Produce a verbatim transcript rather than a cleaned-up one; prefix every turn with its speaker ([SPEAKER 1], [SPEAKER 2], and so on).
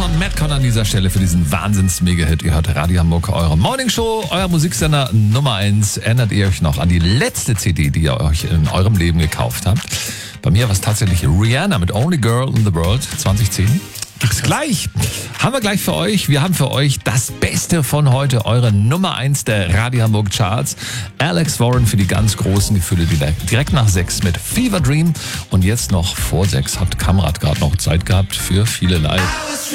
[SPEAKER 1] und Madcon an dieser Stelle für diesen Wahnsinns-Mega-Hit. Ihr hört Radio Hamburg, eure Morningshow, euer Musiksender Nummer eins. Erinnert ihr euch noch an die letzte C D, die ihr euch in eurem Leben gekauft habt? Bei mir war es tatsächlich Rihanna mit Only Girl in the World zwanzig zehn. Gibt's gleich. Haben wir gleich für euch. Wir haben für euch das Beste von heute, eure Nummer eins der Radio Hamburg Charts. Alex Warren für die ganz großen Gefühle, direkt nach sechs mit Fever Dream. Und jetzt noch vor sechs hat Kamrat gerade noch Zeit gehabt für viele Live.